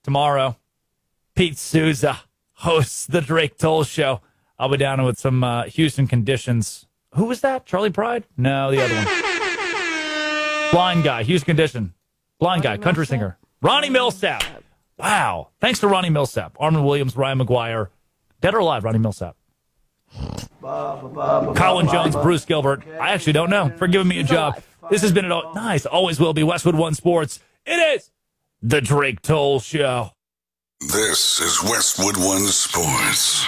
tomorrow. Pete Souza hosts the Drake Toll Show. I'll be down with some Houston conditions. Who was that? Charlie Pride? No, the other one. Blind guy, Houston condition. Blind guy, country singer. Ronnie Millsap. Wow. Thanks to Ronnie Millsap. Armin Williams, Ryan McGuire. Dead or alive, Ronnie Millsap? Colin Jones, Bruce Gilbert. I actually don't know. For giving me a job. This has been nice. Always will be Westwood One Sports. It is the Drake Toll Show. This is Westwood One Sports.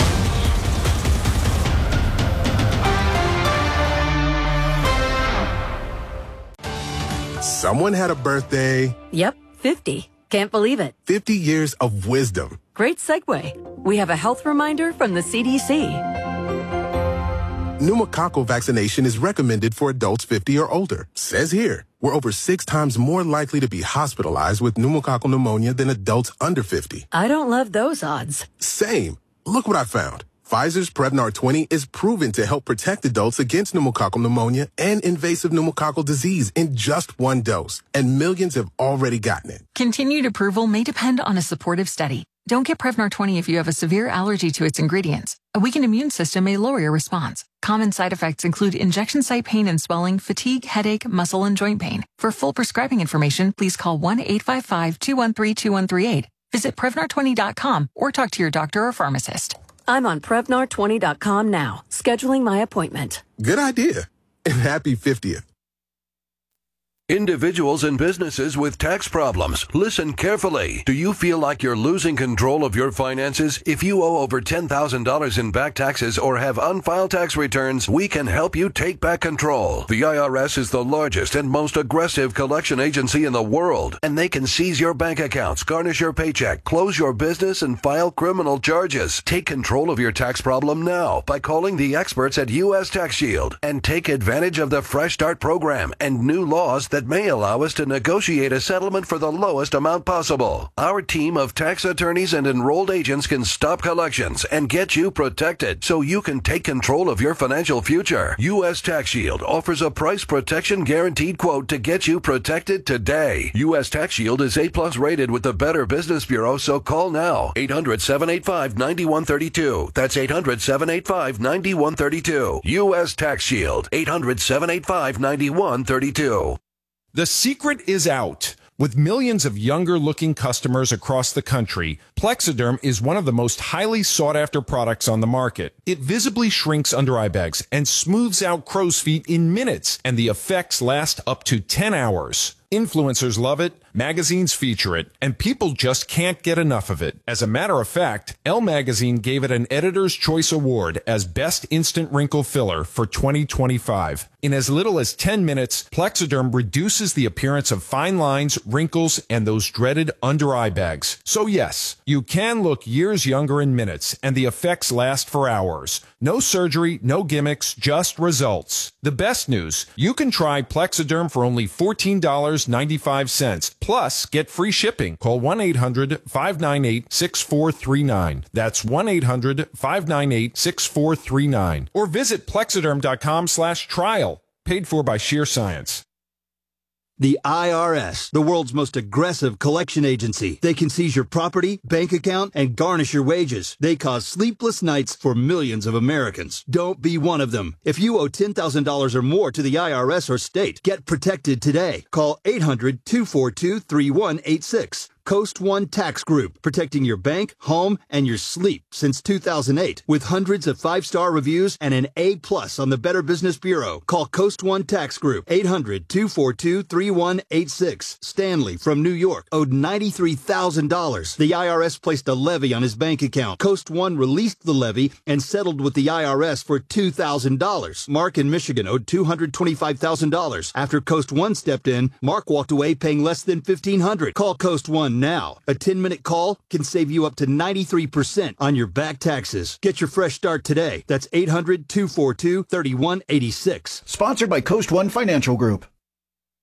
Someone had a birthday. Yep, 50. Can't believe it. 50 years of wisdom. Great segue. We have a health reminder from the CDC. Pneumococcal vaccination is recommended for adults 50 or older. Says here, we're over 6 times more likely to be hospitalized with pneumococcal pneumonia than adults under 50. I don't love those odds. Same. Look what I found. Pfizer's Prevnar 20 is proven to help protect adults against pneumococcal pneumonia and invasive pneumococcal disease in just 1 dose. And millions have already gotten it. Continued approval may depend on a supportive study. Don't get Prevnar 20 if you have a severe allergy to its ingredients. A weakened immune system may lower your response. Common side effects include injection site pain and swelling, fatigue, headache, muscle, and joint pain. For full prescribing information, please call 1-855-213-2138. Visit Prevnar20.com or talk to your doctor or pharmacist. I'm on Prevnar20.com now, scheduling my appointment. Good idea. And happy 50th. Individuals and businesses with tax problems, listen carefully. Do you feel like you're losing control of your finances? If you owe over $10,000 in back taxes or have unfiled tax returns, we can help you take back control. The IRS is the largest and most aggressive collection agency in the world, and they can seize your bank accounts, garnish your paycheck, close your business, and file criminal charges. Take control of your tax problem now by calling the experts at U.S. Tax Shield and take advantage of the Fresh Start program and new laws that may allow us to negotiate a settlement for the lowest amount possible. Our team of tax attorneys and enrolled agents can stop collections and get you protected so you can take control of your financial future. U.S. Tax Shield offers a price protection guaranteed quote to get you protected today. U.S. Tax Shield is A+ rated with the Better Business Bureau, so call now. 800-785-9132. That's 800-785-9132. U.S. Tax Shield. 800-785-9132. The secret is out. With millions of younger-looking customers across the country, Plexiderm is one of the most highly sought-after products on the market. It visibly shrinks under-eye bags and smooths out crow's feet in minutes, and the effects last up to 10 hours. Influencers love it, magazines feature it, and people just can't get enough of it. As a matter of fact, Elle Magazine gave it an Editor's Choice Award as Best Instant Wrinkle Filler for 2025. In as little as 10 minutes, Plexiderm reduces the appearance of fine lines, wrinkles, and those dreaded under-eye bags. So yes, you can look years younger in minutes, and the effects last for hours. No surgery, no gimmicks, just results. The best news, you can try Plexiderm for only $14.95. Plus, get free shipping. Call 1-800-598-6439. That's 1-800-598-6439. Or visit Plexiderm.com/trial. Paid for by Sheer Science. The IRS, the world's most aggressive collection agency. They can seize your property, bank account, and garnish your wages. They cause sleepless nights for millions of Americans. Don't be one of them. If you owe $10,000 or more to the IRS or state, get protected today. Call 800-242-3186. Coast One Tax Group, protecting your bank, home, and your sleep since 2008. With hundreds of 5-star reviews and an A+ on the Better Business Bureau. Call Coast One Tax Group, 800-242-3186. Stanley from New York owed $93,000. The IRS placed a levy on his bank account. Coast One released the levy and settled with the IRS for $2,000. Mark in Michigan owed $225,000. After Coast One stepped in, Mark walked away paying less than $1,500. Call Coast One now. A 10-minute call can save you up to 93% on your back taxes. Get your fresh start today. That's 800-242-3186. Sponsored by Coast One Financial Group.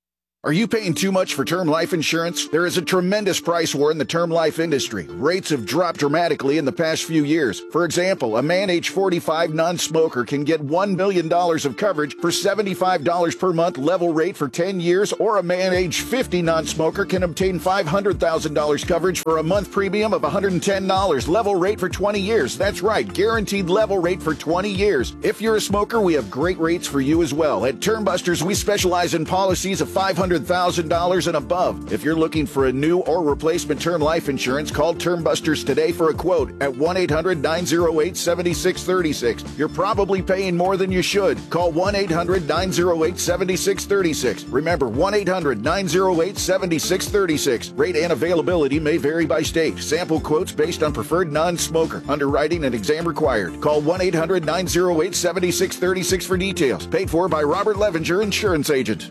Are you paying too much for term life insurance? There is a tremendous price war in the term life industry. Rates have dropped dramatically in the past few years. For example, a man age 45 non-smoker can get $1 million of coverage for $75 per month level rate for 10 years, or a man age 50 non-smoker can obtain $500,000 coverage for a month premium of $110 level rate for 20 years. That's right, guaranteed level rate for 20 years. If you're a smoker, we have great rates for you as well. At Term Busters, we specialize in policies of $500,000 and above. If you're looking for a new or replacement term life insurance, call Term Busters today for a quote at 1-800-908-7636. You're probably paying more than you should. Call 1-800-908-7636. Remember, 1-800-908-7636. Rate and availability may vary by state. Sample quotes based on preferred non-smoker. Underwriting and exam required. Call 1-800-908-7636 for details. Paid for by Robert Levenger, Insurance Agent.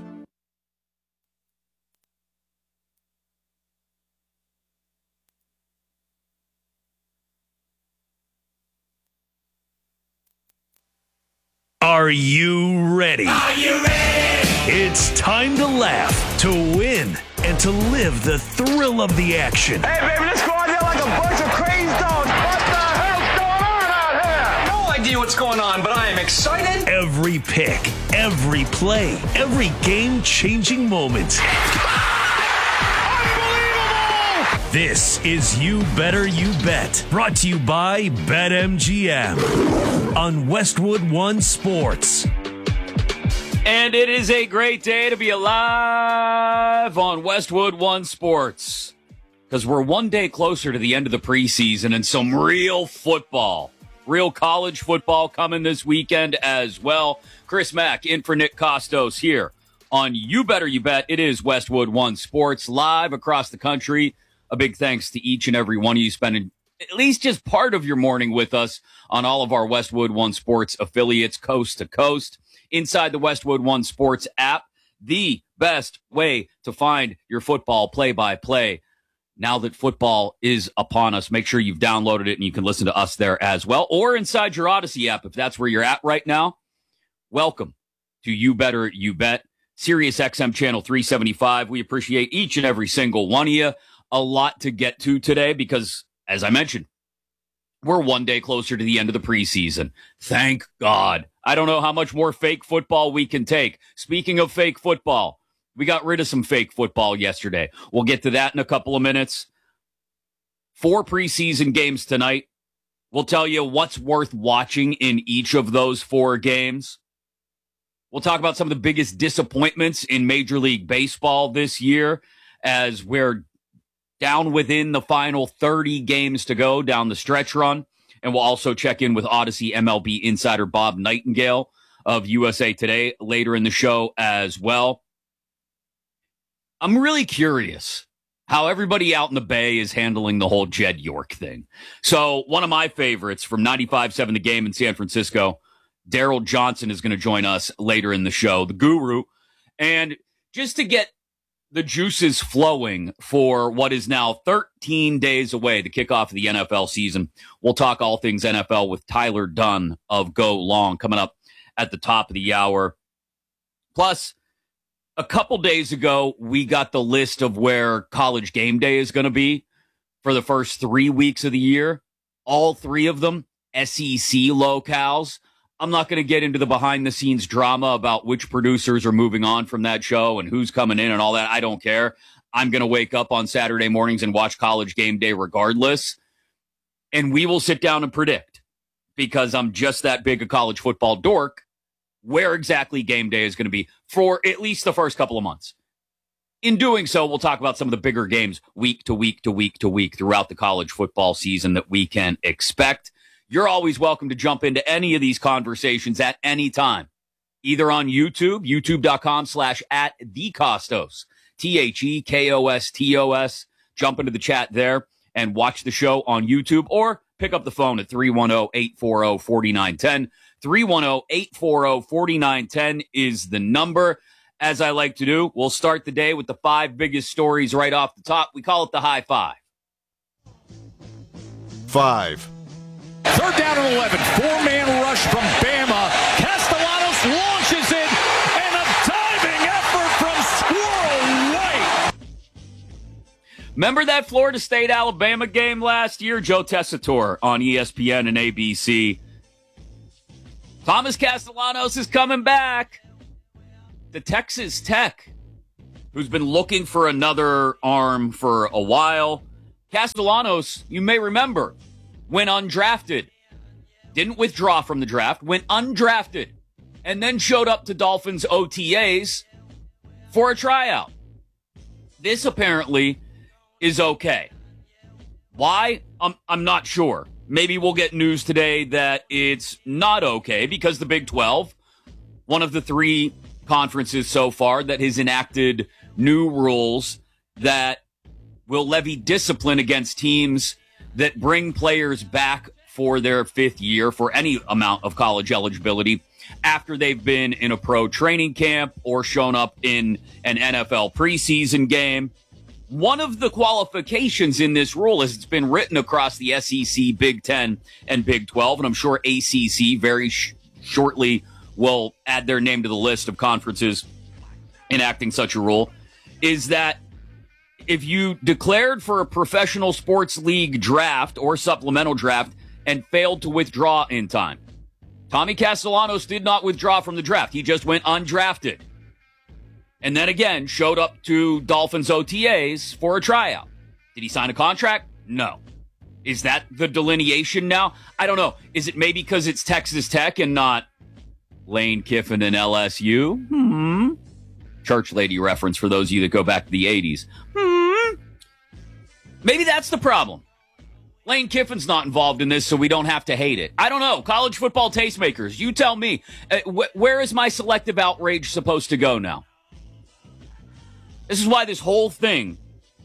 Are you ready? Are you ready? It's time to laugh, to win, and to live the thrill of the action. Hey, baby, let's go out there like a bunch of crazy dogs. What the hell's going on out here? No idea what's going on, but I am excited. Every pick, every play, every game-changing moment. This is You Better You Bet, brought to you by BetMGM on Westwood One Sports. And it is a great day to be alive on Westwood One Sports, because we're one day closer to the end of the preseason and some real football, real college football coming this weekend as well. Chris Mack in for Nick Costos here on You Better You Bet. It is Westwood One Sports live across the country. A big thanks to each and every one of you spending at least just part of your morning with us on all of our Westwood One Sports affiliates coast to coast. Inside the Westwood One Sports app, the best way to find your football play-by-play. Now that football is upon us, make sure you've downloaded it and you can listen to us there as well. Or inside your Odyssey app, if that's where you're at right now. Welcome to You Better You Bet, Sirius XM Channel 375. We appreciate each and every single one of you. A lot to get to today because, as I mentioned, we're one day closer to the end of the preseason. Thank God. I don't know how much more fake football we can take. Speaking of fake football, we got rid of some fake football yesterday. We'll get to that in a couple of minutes. 4 preseason games tonight. We'll tell you what's worth watching in each of those 4 games. We'll talk about some of the biggest disappointments in Major League Baseball this year as we're down within the final 30 games to go down the stretch run. And we'll also check in with Odyssey MLB insider Bob Nightingale of USA Today later in the show as well. I'm really curious how everybody out in the Bay is handling the whole Jed York thing. So one of my favorites from 95.7 The Game in San Francisco, Daryl Johnson, is going to join us later in the show, the guru. And just to get the juices flowing for what is now 13 days away, the kickoff of the NFL season. We'll talk all things NFL with Tyler Dunn of Go Long coming up at the top of the hour. Plus, a couple days ago, we got the list of where College Game Day is going to be for the first 3 weeks of the year. All 3 of them, SEC locales. I'm not going to get into the behind-the-scenes drama about which producers are moving on from that show and who's coming in and all that. I don't care. I'm going to wake up on Saturday mornings and watch College Game Day regardless. And we will sit down and predict, because I'm just that big a college football dork, where exactly game day is going to be for at least the first couple of months. In doing so, we'll talk about some of the bigger games week to week to week to week throughout the college football season that we can expect. You're always welcome to jump into any of these conversations at any time, either on YouTube, youtube.com/@thecostos, THEKOSTOS. Jump into the chat there and watch the show on YouTube, or pick up the phone at 310-840-4910. 310-840-4910 is the number. As I like to do, we'll start the day with the 5 biggest stories right off the top. We call it the high 5. 5. Third down and 11. 4-man rush from Bama. Castellanos launches it, and a diving effort from Squirrel Remember that Florida State-Alabama game last year? Joe Tessitore on ESPN and ABC. Thomas Castellanos is coming back. The Texas Tech, who's been looking for another arm for a while. Castellanos, you may remember, went undrafted. Didn't withdraw from the draft, went undrafted, and then showed up to Dolphins OTAs for a tryout. This apparently is okay. Why? I'm not sure. Maybe we'll get news today that it's not okay because the Big 12, one of the three conferences so far that has enacted new rules that will levy discipline against teams that bring players back for their fifth year for any amount of college eligibility after they've been in a pro training camp or shown up in an NFL preseason game. One of the qualifications in this rule, as it's been written across the SEC, Big 10, and Big 12, and I'm sure ACC very shortly will add their name to the list of conferences enacting such a rule, is that if you declared for a professional sports league draft or supplemental draft and failed to withdraw in time, Tommy Castellanos did not withdraw from the draft. He just went undrafted. And then again, showed up to Dolphins OTAs for a tryout. Did he sign a contract? No. Is that the delineation now? I don't know. Is it maybe because it's Texas Tech and not Lane Kiffin and LSU? Church lady reference for those of you that go back to the 80s. Maybe that's the problem. Lane Kiffin's not involved in this, so we don't have to hate it. I don't know. College football tastemakers, you tell me. Where is my selective outrage supposed to go now? This is why this whole thing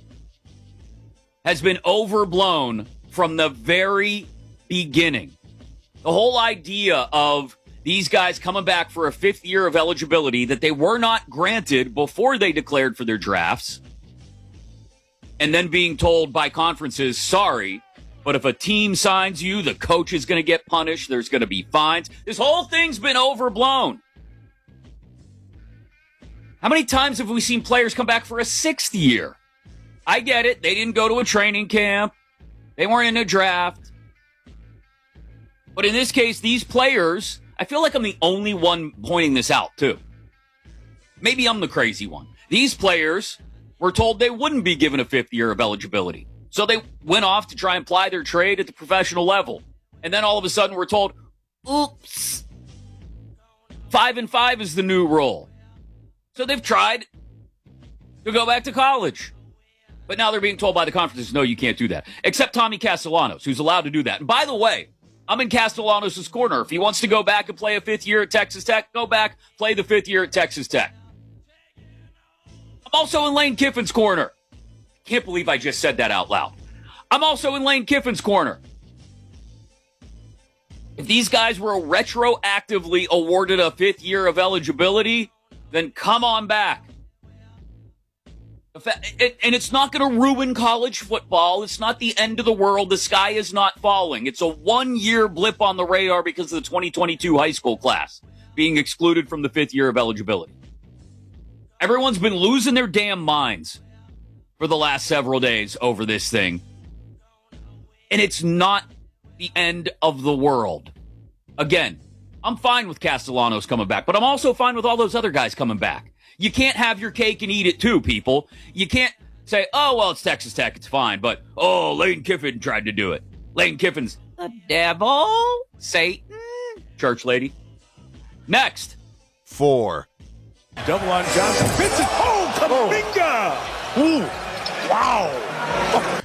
has been overblown from the very beginning. The whole idea of these guys coming back for a fifth year of eligibility that they were not granted before they declared for their drafts, and then being told by conferences, sorry, but if a team signs you, the coach is going to get punished, there's going to be fines. This whole thing's been overblown. How many times have we seen players come back for a sixth year? I get it. They didn't go to a training camp. They weren't in a draft. But in this case, these players, I feel like I'm the only one pointing this out, too. Maybe I'm the crazy one. These players were told they wouldn't be given a fifth year of eligibility. So they went off to try and ply their trade at the professional level. And then all of a sudden we're told, oops, 5-5 is the new rule. So they've tried to go back to college. But now they're being told by the conferences, no, you can't do that. Except Tommy Castellanos, who's allowed to do that. And by the way, I'm in Castellanos' corner. If he wants to go back and play a fifth year at Texas Tech, go back, play the fifth year at Texas Tech. I'm also in Lane Kiffin's corner. Can't believe I just said that out loud. I'm also in Lane Kiffin's corner. If these guys were retroactively awarded a fifth year of eligibility, then come on back. And it's not going to ruin college football. It's not the end of the world. The sky is not falling. It's a 1 year blip on the radar because of the 2022 high school class being excluded from the fifth year of eligibility. Everyone's been losing their damn minds for the last several days over this thing. And it's not the end of the world. Again, I'm fine with Castellanos coming back, but I'm also fine with all those other guys coming back. You can't have your cake and eat it too, people. You can't say, oh, well, it's Texas Tech, it's fine, but, oh, Lane Kiffin tried to do it. Lane Kiffin's the devil, Satan, church lady. Next. 4. Double on Johnson. Vincent. Oh, Kuminga. Ooh. Wow.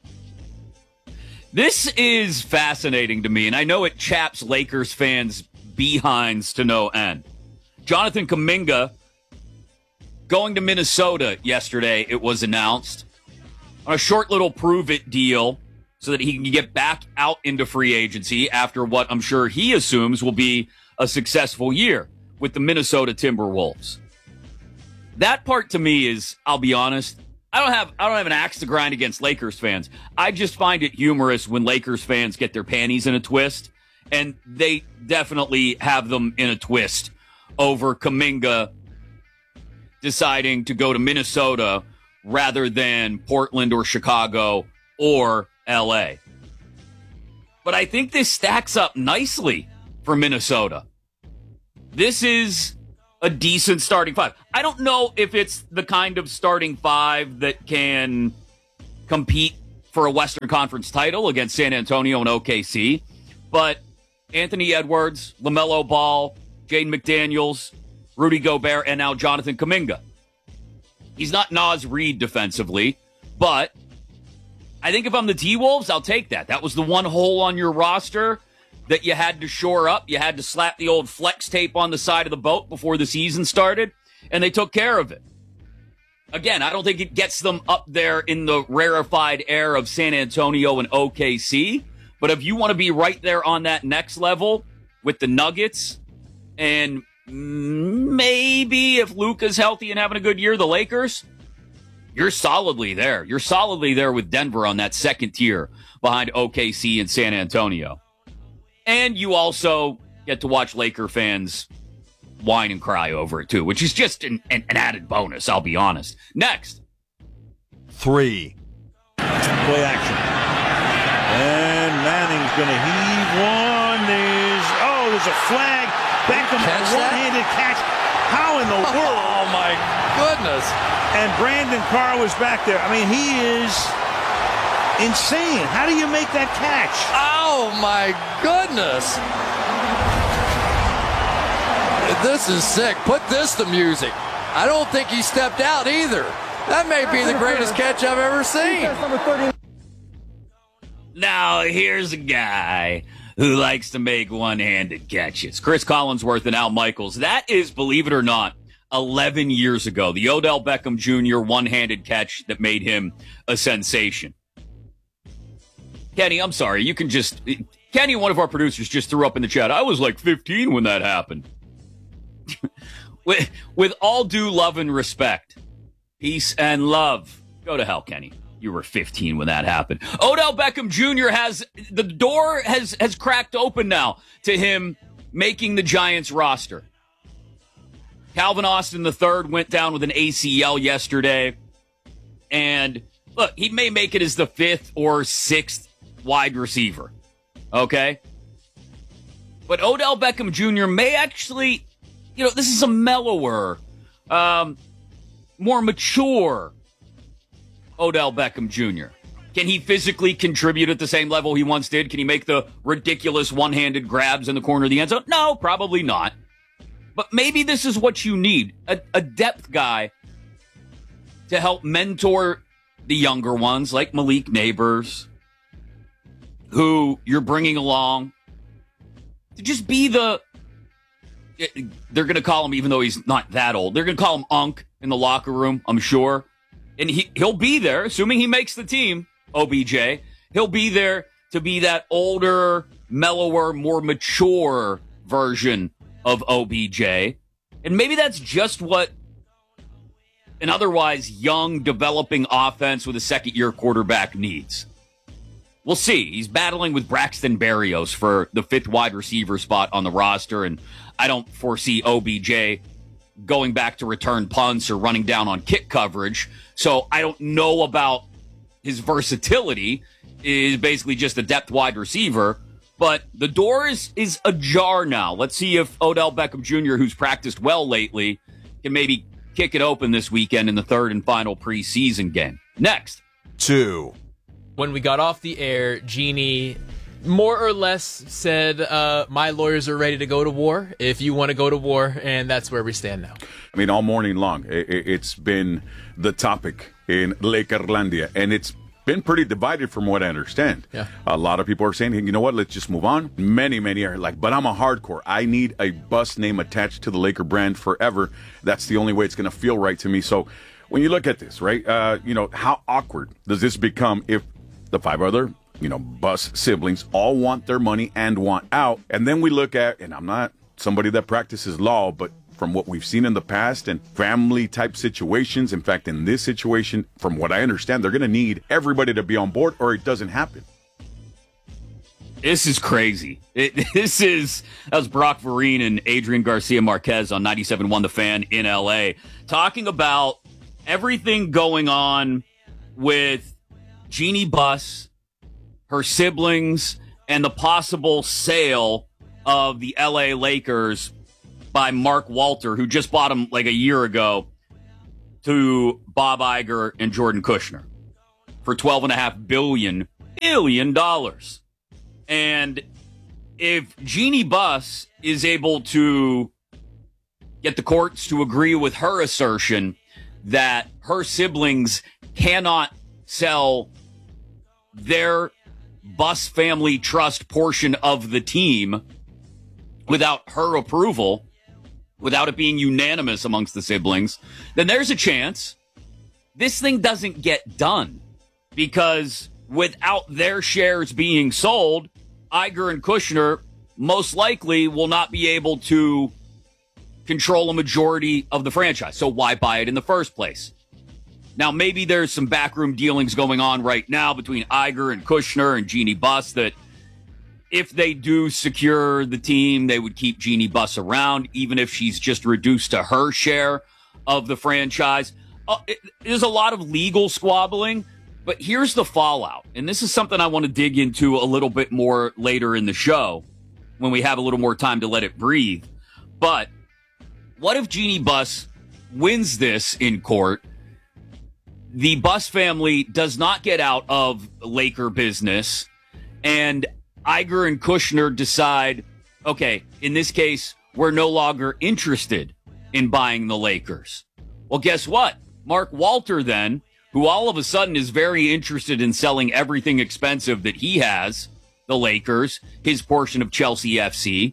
This is fascinating to me, and I know it chaps Lakers fans' behinds to no end. Jonathan Kuminga going to Minnesota yesterday, it was announced, on a short little prove-it deal so that he can get back out into free agency after what I'm sure he assumes will be a successful year with the Minnesota Timberwolves. That part to me is, I'll be honest, I don't have an axe to grind against Lakers fans. I just find it humorous when Lakers fans get their panties in a twist, and they definitely have them in a twist over Kuminga deciding to go to Minnesota rather than Portland or Chicago or LA. But I think this stacks up nicely for Minnesota. This is a decent starting five. I don't know if it's the kind of starting five that can compete for a Western Conference title against San Antonio and OKC, but Anthony Edwards, LaMelo Ball, Jaden McDaniels, Rudy Gobert, and now Jonathan Kuminga. He's not Naz Reid defensively, but I think if I'm the T-Wolves, I'll take that. That was the one hole on your roster that you had to shore up. You had to slap the old flex tape on the side of the boat before the season started, and they took care of it. Again, I don't think it gets them up there in the rarefied air of San Antonio and OKC, but if you want to be right there on that next level with the Nuggets, and maybe if Luka's healthy and having a good year, the Lakers, you're solidly there. You're solidly there with Denver on that second tier behind OKC and San Antonio. And you also get to watch Laker fans whine and cry over it, too, which is just an added bonus, I'll be honest. Next. 3. Play action. And Manning's going to heave one. There's a flag. Beckham, a one-handed catch. How in the world? Oh, my goodness. And Brandon Carr was back there. I mean, he is insane. How do you make that catch? Oh, my goodness. This is sick. Put this to music. I don't think he stepped out either. That may be the greatest catch I've ever seen. Now, here's a guy who likes to make one-handed catches. Chris Collinsworth and Al Michaels. That is, believe it or not, 11 years ago. The Odell Beckham Jr. one-handed catch that made him a sensation. Kenny, I'm sorry. You can just... Kenny, one of our producers, just threw up in the chat. I was like 15 when that happened. with all due love and respect, peace and love. Go to hell, Kenny. You were 15 when that happened. Odell Beckham Jr. the door has cracked open now to him making the Giants roster. Calvin Austin III went down with an ACL yesterday. And look, he may make it as the 5th or 6th wide receiver. Okay? But Odell Beckham Jr. may actually, this is a mellower, more mature Odell Beckham Jr. Can he physically contribute at the same level he once did? Can he make the ridiculous one-handed grabs in the corner of the end zone? No, probably not. But maybe this is what you need, a depth guy to help mentor the younger ones like Malik Neighbors, who you're bringing along to just be they're going to call him, even though he's not that old, they're going to call him Unc in the locker room, I'm sure. And he'll be there, assuming he makes the team, OBJ. He'll be there to be that older, mellower, more mature version of OBJ. And maybe that's just what an otherwise young, developing offense with a second-year quarterback needs. We'll see. He's battling with Braxton Berrios for the 5th wide receiver spot on the roster, and I don't foresee OBJ going back to return punts or running down on kick coverage. So I don't know about his versatility. Is basically just a depth wide receiver. But the door is ajar now. Let's see if Odell Beckham Jr., who's practiced well lately, can maybe kick it open this weekend in the 3rd and final preseason game. Next. 2. When we got off the air, Jeannie more or less said, my lawyers are ready to go to war if you want to go to war, and that's where we stand now. I mean, all morning long, it's been the topic in Lakerlandia, and it's been pretty divided from what I understand. Yeah. A lot of people are saying, hey, you know what, let's just move on. Many are like, but I'm a hardcore. I need a bus name attached to the Laker brand forever. That's the only way it's going to feel right to me. So when you look at this, right, how awkward does this become if the 5 other bus siblings all want their money and want out? And then we look at, and I'm not somebody that practices law, but from what we've seen in the past and family type situations, in fact, in this situation, from what I understand, they're going to need everybody to be on board or it doesn't happen. This is crazy. That was Brock Vereen and Adrian Garcia Marquez on 97.1 The Fan in LA talking about everything going on with Jeannie Buss, her siblings, and the possible sale of the LA Lakers by Mark Walter, who just bought them like a year ago, to Bob Iger and Jordan Kushner for $12.5 billion. And if Jeannie Buss is able to get the courts to agree with her assertion that her siblings cannot sell their Buss family trust portion of the team without her approval, without it being unanimous amongst the siblings, then there's a chance this thing doesn't get done, because without their shares being sold, Iger and Kushner most likely will not be able to control a majority of the franchise. So why buy it in the first place? Now, maybe there's some backroom dealings going on right now between Iger and Kushner and Jeannie Buss that if they do secure the team, they would keep Jeannie Buss around, even if she's just reduced to her share of the franchise. There's a lot of legal squabbling, but here's the fallout. And this is something I want to dig into a little bit more later in the show when we have a little more time to let it breathe. But what if Jeannie Buss wins this in court? The Buss family does not get out of Laker business, and Iger and Kushner decide, okay, in this case, we're no longer interested in buying the Lakers. Well, guess what? Mark Walter then, who all of a sudden is very interested in selling everything expensive that he has, the Lakers, his portion of Chelsea FC,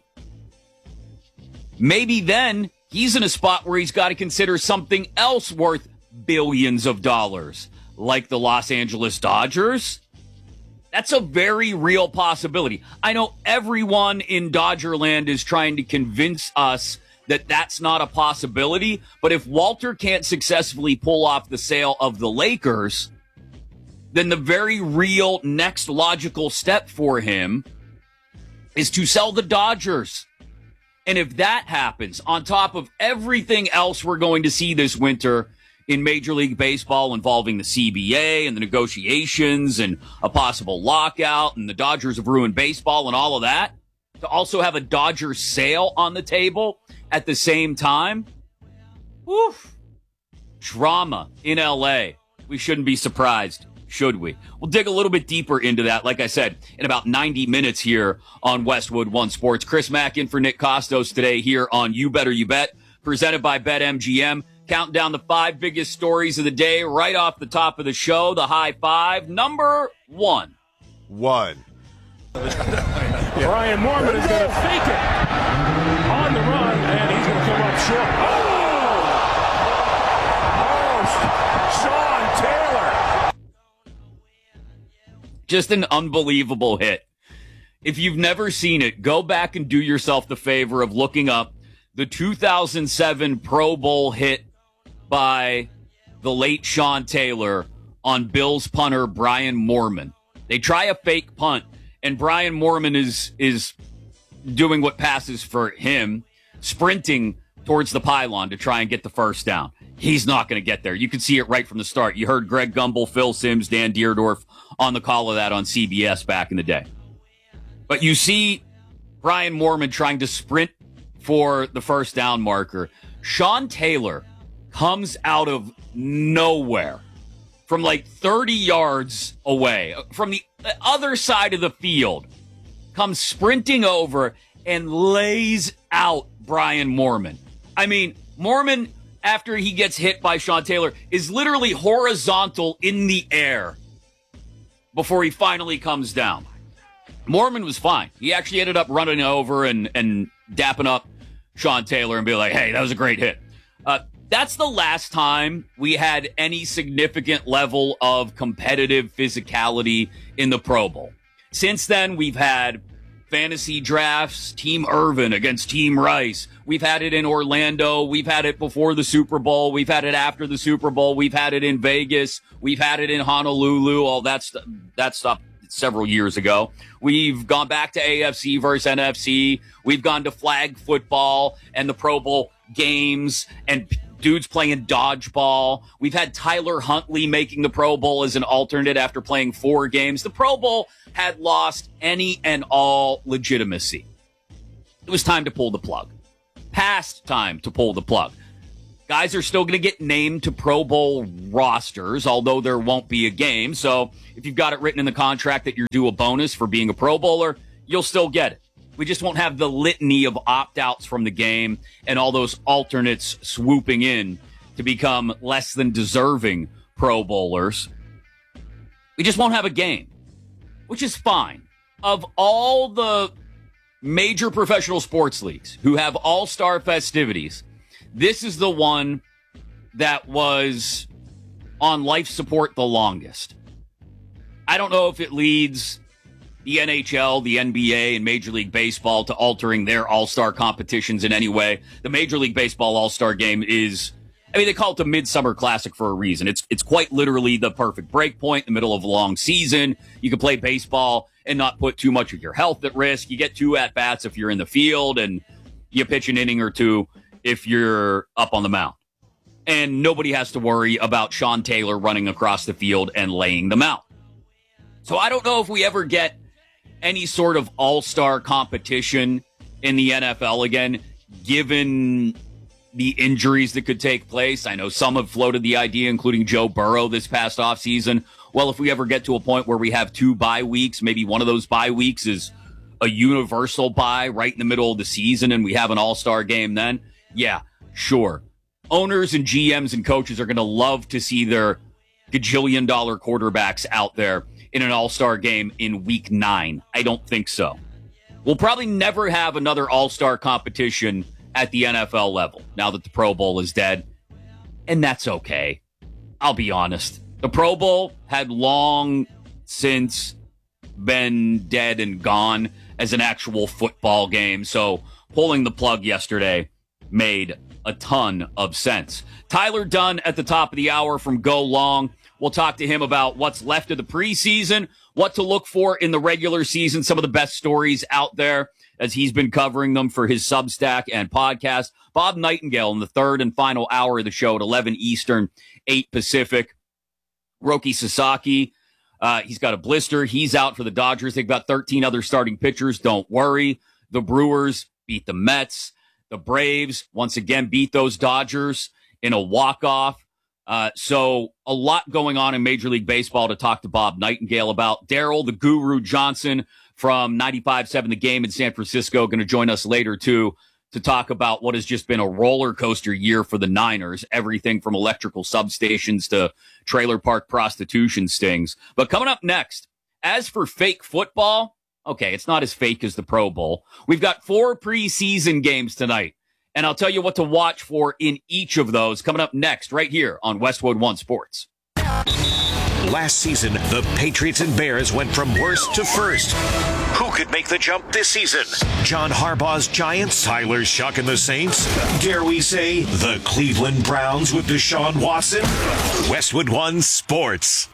maybe then he's in a spot where he's got to consider something else worth billions of dollars, like the Los Angeles Dodgers. That's a very real possibility. I know everyone in Dodgerland is trying to convince us that that's not a possibility, but if Walter can't successfully pull off the sale of the Lakers, then the very real next logical step for him is to sell the Dodgers. And if that happens, on top of everything else we're going to see this winter in Major League Baseball involving the CBA and the negotiations and a possible lockout, and the Dodgers have ruined baseball and all of that, to also have a Dodgers sale on the table at the same time, woof, drama in LA. We shouldn't be surprised, should we? We'll dig a little bit deeper into that, like I said, in about 90 minutes here on Westwood One Sports. Chris Mack in for Nick Costos today here on You Better You Bet, presented by BetMGM. Counting down the 5 biggest stories of the day right off the top of the show. The high 5. Number 1. Brian Moorman is going to fake it on the run, and he's going to come up short. Sean Taylor. Just an unbelievable hit. If you've never seen it, go back and do yourself the favor of looking up the 2007 Pro Bowl hit by the late Sean Taylor on Bills punter Brian Moorman. They try a fake punt, and Brian Moorman is doing what passes for him, sprinting towards the pylon to try and get the first down. He's not going to get there. You can see it right from the start. You heard Greg Gumbel, Phil Simms, Dan Deerdorf on the call of that on CBS back in the day. But you see Brian Moorman trying to sprint for the first down marker. Sean Taylor comes out of nowhere from like 30 yards away, from the other side of the field, comes sprinting over and lays out Brian Moorman. I mean, Moorman, after he gets hit by Sean Taylor, is literally horizontal in the air before he finally comes down. Moorman was fine. He actually ended up running over and dapping up Sean Taylor and be like, hey, that was a great hit. That's the last time we had any significant level of competitive physicality in the Pro Bowl. Since then, we've had fantasy drafts, Team Irvin against Team Rice. We've had it in Orlando. We've had it before the Super Bowl. We've had it after the Super Bowl. We've had it in Vegas. We've had it in Honolulu. All that stuff several years ago. We've gone back to AFC versus NFC. We've gone to flag football and the Pro Bowl games and dudes playing dodgeball. We've had Tyler Huntley making the Pro Bowl as an alternate after playing 4 games. The Pro Bowl had lost any and all legitimacy. It was time to pull the plug. Past time to pull the plug. Guys are still going to get named to Pro Bowl rosters, although there won't be a game. So if you've got it written in the contract that you're due a bonus for being a Pro Bowler, you'll still get it. We just won't have the litany of opt-outs from the game and all those alternates swooping in to become less than deserving Pro Bowlers. We just won't have a game, which is fine. Of all the major professional sports leagues who have all-star festivities, this is the one that was on life support the longest. I don't know if it leads the NHL, the NBA, and Major League Baseball to altering their all-star competitions in any way. The Major League Baseball all-star game is, they call it the Midsummer Classic for a reason. It's quite literally the perfect break point in the middle of a long season. You can play baseball and not put too much of your health at risk. You get 2 at-bats if you're in the field, and you pitch an inning or 2 if you're up on the mound. And nobody has to worry about Sean Taylor running across the field and laying them out. So I don't know if we ever get any sort of all-star competition in the NFL again, given the injuries that could take place. I know some have floated the idea, including Joe Burrow this past offseason. Well, if we ever get to a point where we have 2 bye weeks, maybe one of those bye weeks is a universal bye right in the middle of the season and we have an all-star game then, yeah, sure. Owners and GMs and coaches are going to love to see their gajillion-dollar quarterbacks out there in an all-star game in week 9. I don't think so. We'll probably never have another all-star competition at the NFL level now that the Pro Bowl is dead. And that's okay. I'll be honest. The Pro Bowl had long since been dead and gone as an actual football game. So pulling the plug yesterday made a ton of sense. Tyler Dunne at the top of the hour from Go Long. We'll talk to him about what's left of the preseason, what to look for in the regular season, some of the best stories out there as he's been covering them for his Substack and podcast. Bob Nightingale in the third and final hour of the show at 11 Eastern, 8 Pacific. Roki Sasaki, he's got a blister. He's out for the Dodgers. They've got 13 other starting pitchers. Don't worry. The Brewers beat the Mets. The Braves, once again, beat those Dodgers in a walk-off. So a lot going on in Major League Baseball to talk to Bob Nightingale about. Daryl, the Guru Johnson from 95.7 The Game in San Francisco, going to join us later, too, to talk about what has just been a roller coaster year for the Niners. Everything from electrical substations to trailer park prostitution stings. But coming up next, as for fake football, okay, it's not as fake as the Pro Bowl. We've got 4 preseason games tonight, and I'll tell you what to watch for in each of those coming up next right here on Westwood One Sports. Last season, the Patriots and Bears went from worst to first. Who could make the jump this season? John Harbaugh's Giants, Tyler Shuck and the Saints? Dare we say the Cleveland Browns with Deshaun Watson? Westwood One Sports.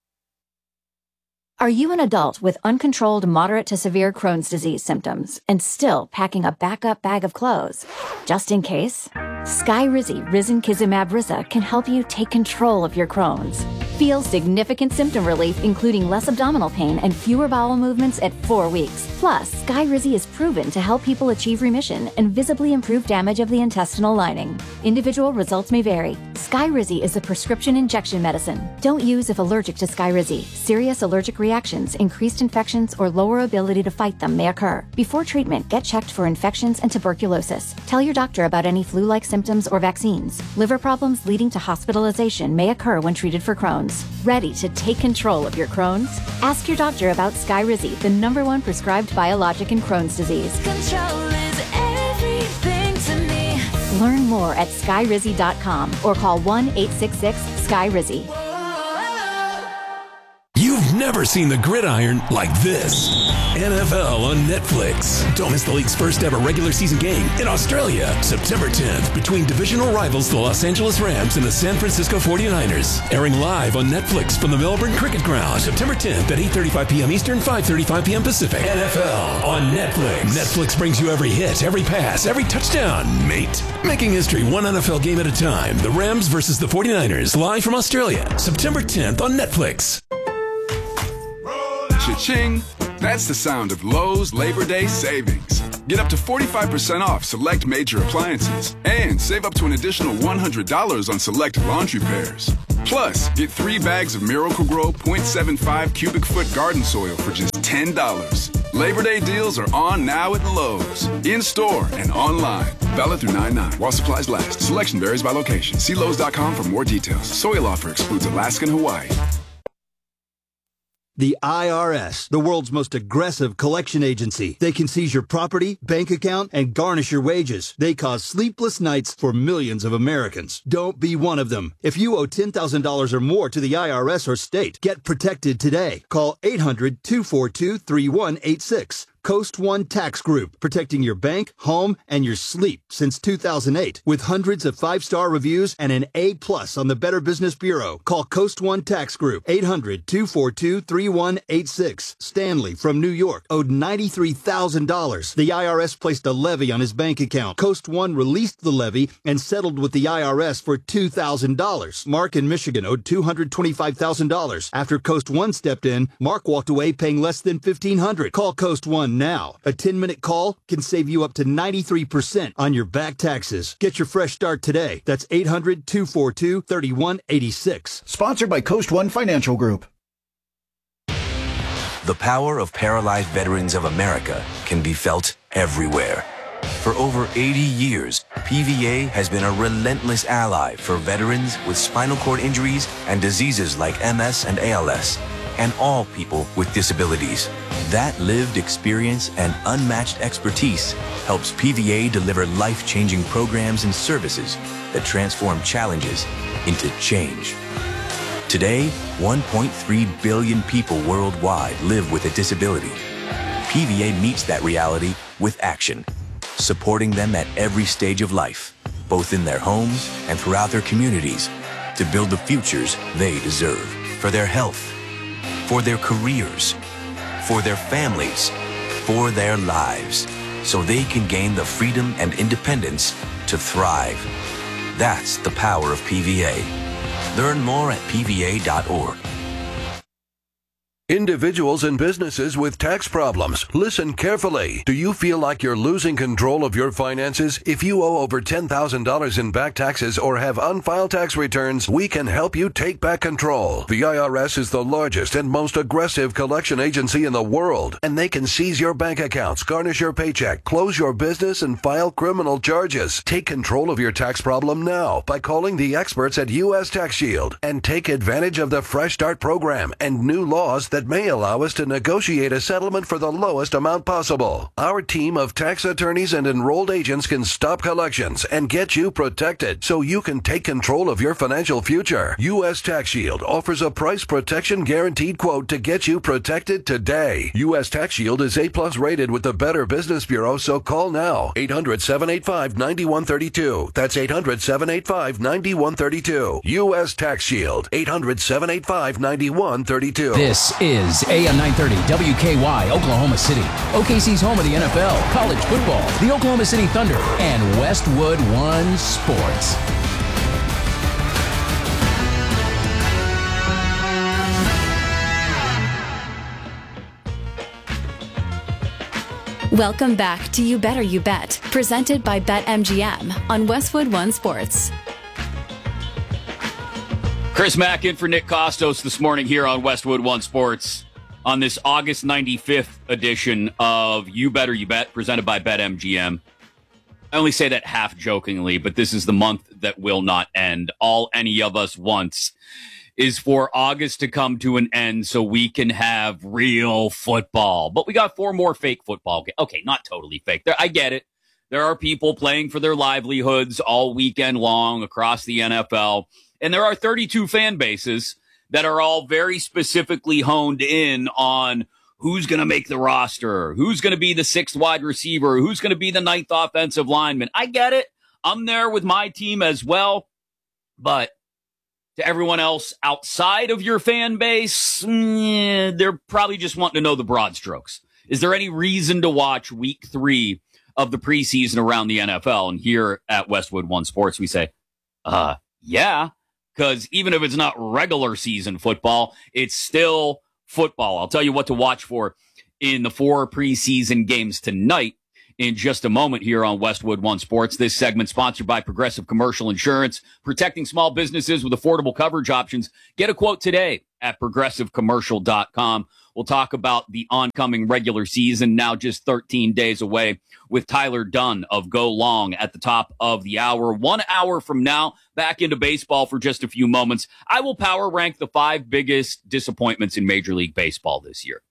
Are you an adult with uncontrolled moderate to severe Crohn's disease symptoms and still packing a backup bag of clothes? Just in case? Skyrizi Risankizumab Risa can help you take control of your Crohn's. Feel significant symptom relief, including less abdominal pain and fewer bowel movements at 4 weeks. Plus, Skyrizi is proven to help people achieve remission and visibly improve damage of the intestinal lining. Individual results may vary. Skyrizi is a prescription injection medicine. Don't use if allergic to Skyrizi. Serious allergic reactions, increased infections, or lower ability to fight them may occur. Before treatment, get checked for infections and tuberculosis. Tell your doctor about any flu-like symptoms or vaccines. Liver problems leading to hospitalization may occur when treated for Crohn's. Ready to take control of your Crohn's? Ask your doctor about Skyrizi, the #1 prescribed biologic in Crohn's disease. Control is everything to me. Learn more at skyrizi.com or call 1-866-SKYRIZI. You've never never seen the gridiron like this. NFL on Netflix. Don't miss the league's first ever regular season game in Australia, September 10th, between divisional rivals the Los Angeles Rams and the San Francisco 49ers. Airing live on Netflix from the Melbourne Cricket Ground, September 10th at 8:35 p.m. Eastern, 5:35 p.m. Pacific. NFL on Netflix. Netflix brings you every hit, every pass, every touchdown, mate. Making history one NFL game at a time. The Rams versus the 49ers, live from Australia, September 10th on Netflix. Cha-ching! That's the sound of Lowe's Labor Day savings. Get up to 45% off select major appliances and save up to an additional $100 on select laundry pairs. Plus, get 3 bags of Miracle-Gro 0.75 cubic foot garden soil for just $10. Labor Day deals are on now at Lowe's. In-store and online. Valid through 9/9 while supplies last. Selection varies by location. See Lowe's.com for more details. Soil offer excludes Alaska and Hawaii. The IRS, the world's most aggressive collection agency. They can seize your property, bank account, and garnish your wages. They cause sleepless nights for millions of Americans. Don't be one of them. If you owe $10,000 or more to the IRS or state, get protected today. Call 800-242-3186. Coast One Tax Group, protecting your bank, home, and your sleep since 2008. With hundreds of 5-star reviews and an A+ on the Better Business Bureau. Call Coast One Tax Group, 800-242-3186. Stanley from New York owed $93,000. The IRS placed a levy on his bank account. Coast One released the levy and settled with the IRS for $2,000. Mark in Michigan owed $225,000. After Coast One stepped in, Mark walked away paying less than $1,500. Call Coast One now. A 10-minute call can save you up to 93% on your back taxes. Get your fresh start today. That's 800-242-3186. Sponsored by Coast One Financial Group. The power of paralyzed veterans of America can be felt everywhere. For over 80 years, PVA has been a relentless ally for veterans with spinal cord injuries and diseases like MS and ALS, and all people with disabilities. That lived experience and unmatched expertise helps PVA deliver life-changing programs and services that transform challenges into change. Today, 1.3 billion people worldwide live with a disability. PVA meets that reality with action, supporting them at every stage of life, both in their homes and throughout their communities, to build the futures they deserve for their health, for their careers, for their families, for their lives, so they can gain the freedom and independence to thrive. That's the power of PVA. Learn more at PVA.org. Individuals and businesses with tax problems, listen carefully. Do you feel like you're losing control of your finances? If you owe over $10,000 in back taxes or have unfiled tax returns, we can help you take back control. The IRS is the largest and most aggressive collection agency in the world, and they can seize your bank accounts, garnish your paycheck, close your business, and file criminal charges. Take control of your tax problem now by calling the experts at U.S. Tax Shield and take advantage of the Fresh Start program and new laws that may allow us to negotiate a settlement for the lowest amount possible. Our team of tax attorneys and enrolled agents can stop collections and get you protected so you can take control of your financial future. U.S. Tax Shield offers a price protection guaranteed quote to get you protected today. U.S. Tax Shield is A+ rated with the Better Business Bureau, so call now. 800-785-9132. That's 800-785-9132. U.S. Tax Shield. 800-785-9132. This is AM 930 WKY, Oklahoma City. OKC's home of the NFL, college football, the Oklahoma City Thunder, and Westwood One Sports. Welcome back to You Better You Bet, presented by BetMGM on Westwood One Sports. Chris Mack in for Nick Costos this morning here on Westwood One Sports on this August 95th edition of You Better You Bet, presented by BetMGM. I only say that half jokingly, but this is the month that will not end. All any of us wants is for August to come to an end so we can have real football. But we got 4 more fake football games. Okay, not totally fake. I get it. There are people playing for their livelihoods all weekend long across the NFL. And there are 32 fan bases that are all very specifically honed in on who's going to make the roster, who's going to be the 6th wide receiver, who's going to be the 9th offensive lineman. I get it. I'm there with my team as well. But to everyone else outside of your fan base, they're probably just wanting to know the broad strokes. Is there any reason to watch week 3 of the preseason around the NFL? And here at Westwood One Sports, we say, yeah, because even if it's not regular season football, it's still football. I'll tell you what to watch for in the 4 preseason games tonight in just a moment here on Westwood One Sports. This segment sponsored by Progressive Commercial Insurance, protecting small businesses with affordable coverage options. Get a quote today at progressivecommercial.com. We'll talk about the oncoming regular season, now just 13 days away, with Tyler Dunn of Go Long at the top of the hour. 1 hour from now, back into baseball for just a few moments. I will power rank the 5 biggest disappointments in Major League Baseball this year.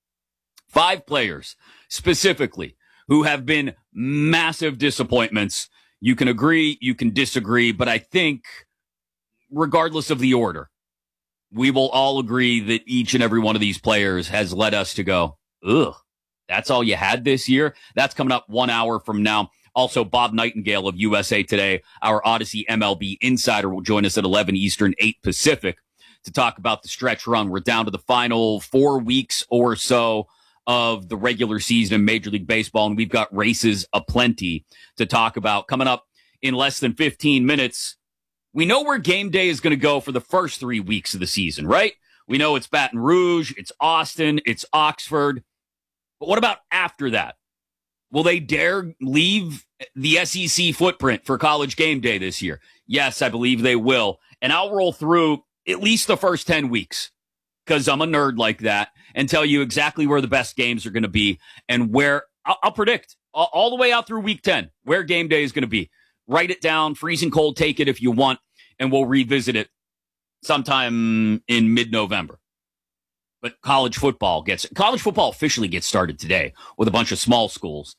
5 players specifically who have been massive disappointments. You can agree, you can disagree, but I think regardless of the order, we will all agree that each and every one of these players has led us to go, ugh, that's all you had this year? That's coming up 1 hour from now. Also, Bob Nightingale of USA Today, our Odyssey MLB insider, will join us at 11 Eastern, 8 Pacific to talk about the stretch run. We're down to the final 4 weeks or so of the regular season in Major League Baseball, and we've got races aplenty to talk about. Coming up in less than 15 minutes, we know where game day is going to go for the first 3 weeks of the season, right? We know it's Baton Rouge, it's Austin, it's Oxford. But what about after that? Will they dare leave the SEC footprint for College game day this year? Yes, I believe they will. And I'll roll through at least the first 10 weeks because I'm a nerd like that and tell you exactly where the best games are going to be and where I'll predict all the way out through week 10 where game day is going to be. Write it down, freezing cold, take it if you want, and we'll revisit it sometime in mid-November. But college football officially gets started today with a bunch of small schools.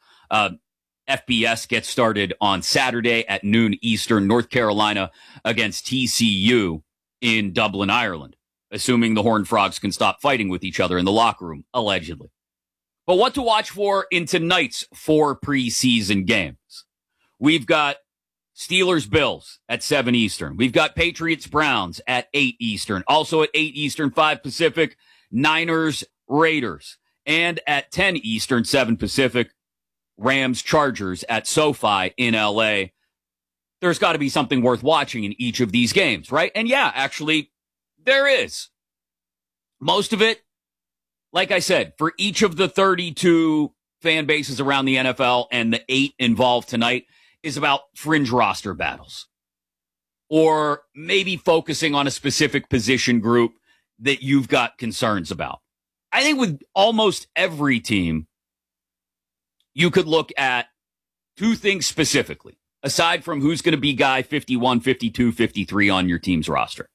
FBS gets started on Saturday at noon Eastern, North Carolina against TCU in Dublin, Ireland, assuming the Horned Frogs can stop fighting with each other in the locker room, allegedly. But what to watch for in tonight's 4 preseason games? We've got Steelers-Bills at 7 Eastern. We've got Patriots-Browns at 8 Eastern. Also at 8 Eastern, 5 Pacific, Niners-Raiders. And at 10 Eastern, 7 Pacific, Rams-Chargers at SoFi in L.A. There's got to be something worth watching in each of these games, right? And yeah, actually, there is. Most of it, like I said, for each of the 32 fan bases around the NFL and the 8 involved tonight, is about fringe roster battles. Or maybe focusing on a specific position group that you've got concerns about. I think with almost every team, you could look at 2 things specifically, aside from who's going to be guy 51, 52, 53 on your team's roster.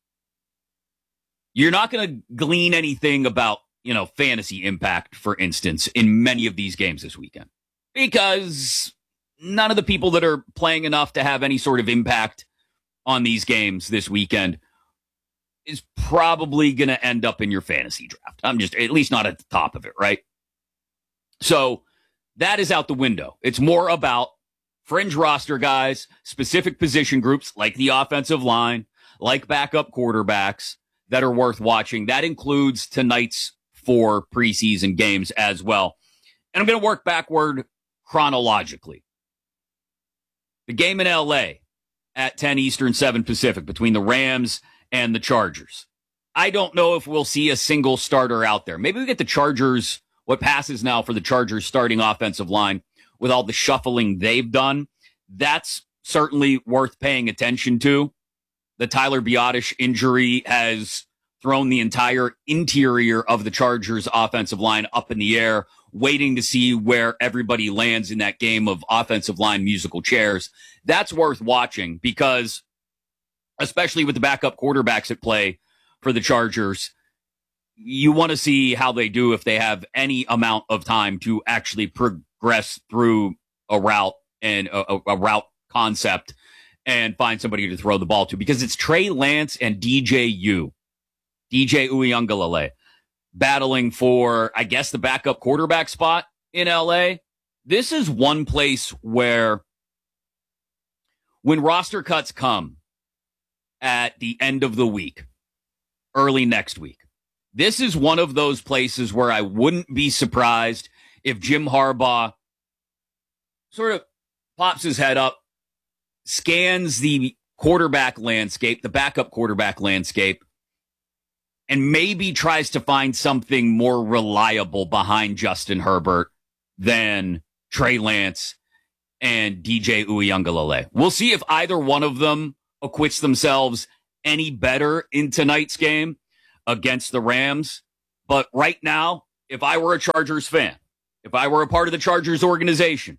You're not going to glean anything about, fantasy impact, for instance, in many of these games this weekend. Because none of the people that are playing enough to have any sort of impact on these games this weekend is probably going to end up in your fantasy draft. I'm just, at least not at the top of it, right? So that is out the window. It's more about fringe roster guys, specific position groups like the offensive line, like backup quarterbacks that are worth watching. That includes tonight's 4 preseason games as well. And I'm going to work backward chronologically. The game in LA at 10 Eastern, 7 Pacific between the Rams and the Chargers. I don't know if we'll see a single starter out there. Maybe we get the Chargers, what passes now for the Chargers starting offensive line with all the shuffling they've done. That's certainly worth paying attention to. The Tyler Biadasz injury has thrown the entire interior of the Chargers offensive line up in the air, waiting to see where everybody lands in that game of offensive line musical chairs. That's worth watching because, especially with the backup quarterbacks at play for the Chargers, you want to see how they do if they have any amount of time to actually progress through a route and a route concept and find somebody to throw the ball to, because it's Trey Lance and DJU DJ Uiagalelei battling for, I guess, the backup quarterback spot in LA. This is one place where when roster cuts come at the end of the week, early next week, this is one of those places where I wouldn't be surprised if Jim Harbaugh sort of pops his head up, scans the quarterback landscape, the backup quarterback landscape, and maybe tries to find something more reliable behind Justin Herbert than Trey Lance and DJ Uiagalelei. We'll see if either one of them acquits themselves any better in tonight's game against the Rams. But right now, if I were a Chargers fan, if I were a part of the Chargers organization,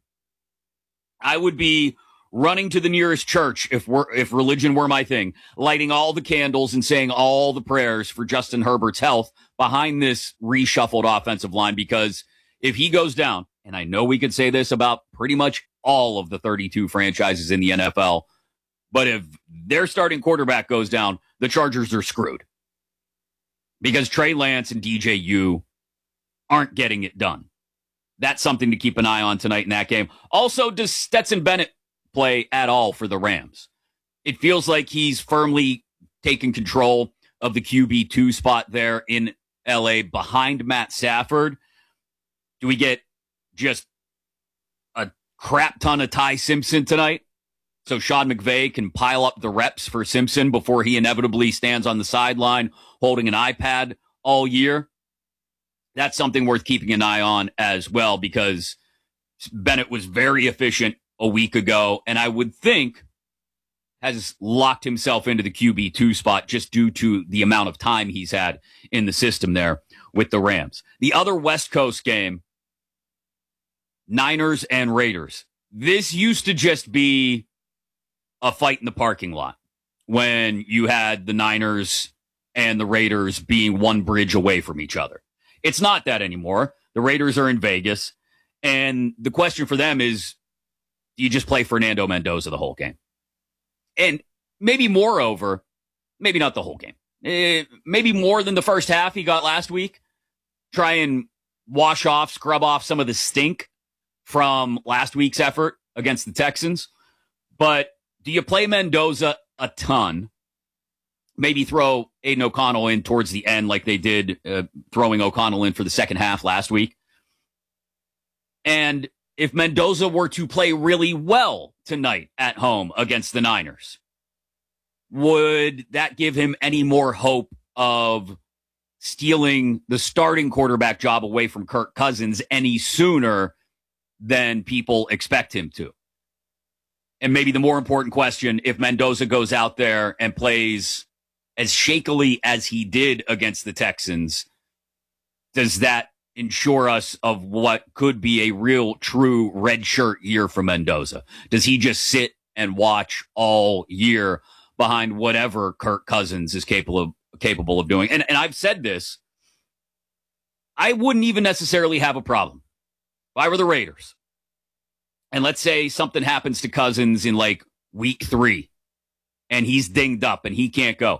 I would be running to the nearest church if religion were my thing, lighting all the candles and saying all the prayers for Justin Herbert's health behind this reshuffled offensive line, because if he goes down, and I know we could say this about pretty much all of the 32 franchises in the NFL, but if their starting quarterback goes down, the Chargers are screwed. Because Trey Lance and DJU aren't getting it done. That's something to keep an eye on tonight in that game. Also, does Stetson Bennett play at all for the Rams? It feels like he's firmly taken control of the QB2 spot there in LA behind Matt Stafford. Do we get just a crap ton of Ty Simpson tonight, so Sean McVay can pile up the reps for Simpson before he inevitably stands on the sideline holding an iPad all year? That's something worth keeping an eye on as well, because Bennett was very efficient a week ago, and I would think has locked himself into the QB2 spot just due to the amount of time he's had in the system there with the Rams. The other West Coast game, Niners and Raiders. This used to just be a fight in the parking lot when you had the Niners and the Raiders being one bridge away from each other. It's not that anymore. The Raiders are in Vegas, and the question for them is, do you just play Fernando Mendoza the whole game? And maybe moreover, maybe not the whole game, maybe more than the first half he got last week. Try and scrub off some of the stink from last week's effort against the Texans. But do you play Mendoza a ton? Maybe throw Aiden O'Connell in towards the end like they did, throwing O'Connell in for the second half last week. And if Mendoza were to play really well tonight at home against the Niners, would that give him any more hope of stealing the starting quarterback job away from Kirk Cousins any sooner than people expect him to? And maybe the more important question, if Mendoza goes out there and plays as shakily as he did against the Texans, does that ensure us of what could be a real, true red shirt year for Mendoza? Does he just sit and watch all year behind whatever Kirk Cousins is capable of doing? And I've said this, I wouldn't even necessarily have a problem if I were the Raiders. And let's say something happens to Cousins in like week 3 and he's dinged up and he can't go.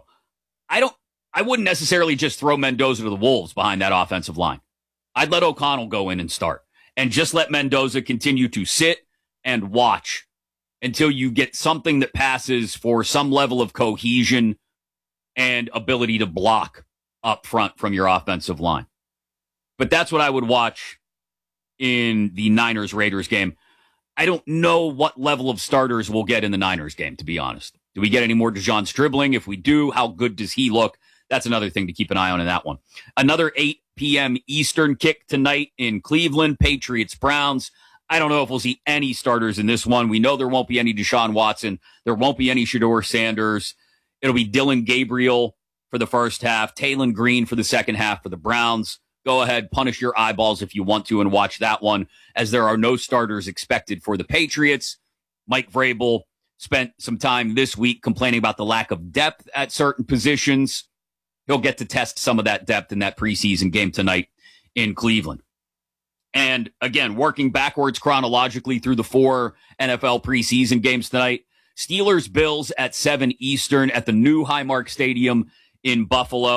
I wouldn't necessarily just throw Mendoza to the wolves behind that offensive line. I'd let O'Connell go in and start and just let Mendoza continue to sit and watch until you get something that passes for some level of cohesion and ability to block up front from your offensive line. But that's what I would watch in the Niners-Raiders game. I don't know what level of starters we'll get in the Niners game, to be honest. Do we get any more Dejon Stribling? If we do, how good does he look? That's another thing to keep an eye on in that one. Another 8 p.m. Eastern kick tonight in Cleveland, Patriots-Browns. I don't know if we'll see any starters in this one. We know there won't be any Deshaun Watson. There won't be any Shedeur Sanders. It'll be Dylan Gabriel for the first half, Taylon Green for the second half for the Browns. Go ahead, punish your eyeballs if you want to and watch that one, as there are no starters expected for the Patriots. Mike Vrabel spent some time this week complaining about the lack of depth at certain positions. He'll get to test some of that depth in that preseason game tonight in Cleveland. And again, working backwards chronologically through the 4 NFL preseason games tonight, Steelers-Bills at 7 Eastern at the new Highmark Stadium in Buffalo.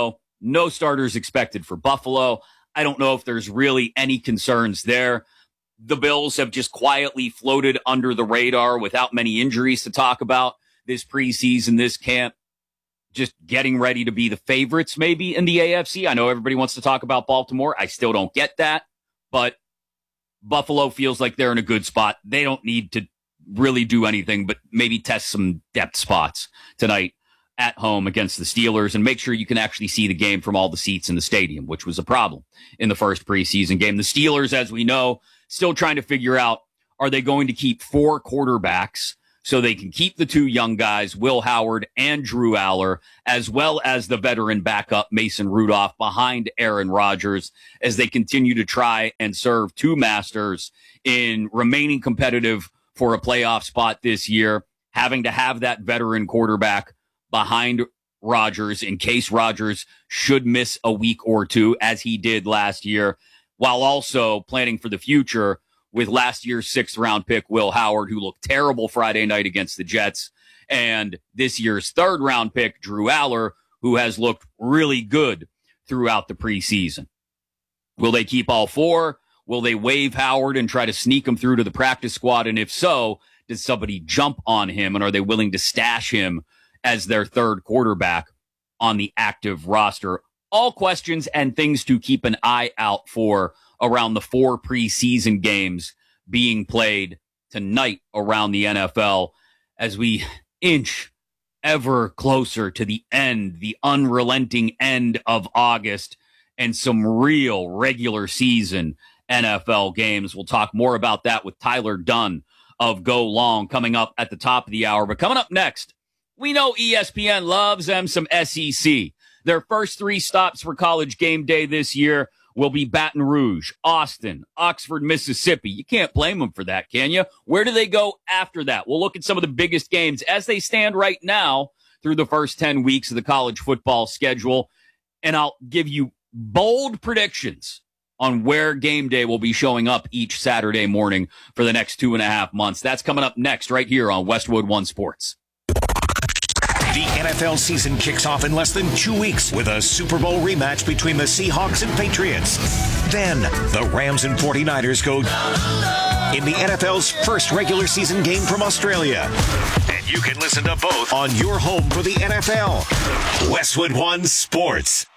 No starters expected for Buffalo. I don't know if there's really any concerns there. The Bills have just quietly floated under the radar without many injuries to talk about this preseason, this camp. Just getting ready to be the favorites maybe in the AFC. I know everybody wants to talk about Baltimore. I still don't get that, but Buffalo feels like they're in a good spot. They don't need to really do anything, but maybe test some depth spots tonight at home against the Steelers and make sure you can actually see the game from all the seats in the stadium, which was a problem in the first preseason game. The Steelers, as we know, still trying to figure out, are they going to keep 4 quarterbacks so they can keep the 2 young guys, Will Howard and Drew Aller, as well as the veteran backup Mason Rudolph behind Aaron Rodgers as they continue to try and serve 2 masters in remaining competitive for a playoff spot this year, having to have that veteran quarterback behind Rodgers in case Rodgers should miss a week or 2, as he did last year, while also planning for the future with last year's 6th-round pick, Will Howard, who looked terrible Friday night against the Jets, and this year's 3rd-round pick, Drew Aller, who has looked really good throughout the preseason. Will they keep all 4? Will they waive Howard and try to sneak him through to the practice squad? And if so, does somebody jump on him, and are they willing to stash him as their 3rd quarterback on the active roster? All questions and things to keep an eye out for around the 4 preseason games being played tonight around the NFL as we inch ever closer to the end, the unrelenting end of August, and some real regular season NFL games. We'll talk more about that with Tyler Dunn of Go Long coming up at the top of the hour. But coming up next, we know ESPN loves them some SEC. Their first 3 stops for College Game Day this year will be Baton Rouge, Austin, Oxford, Mississippi. You can't blame them for that, can you? Where do they go after that? We'll look at some of the biggest games as they stand right now through the first 10 weeks of the college football schedule. And I'll give you bold predictions on where game day will be showing up each Saturday morning for the next 2.5 months. That's coming up next right here on Westwood One Sports. The NFL season kicks off in less than 2 weeks with a Super Bowl rematch between the Seahawks and Patriots. Then, the Rams and 49ers go in the NFL's first regular season game from Australia. And you can listen to both on your home for the NFL. Westwood One Sports.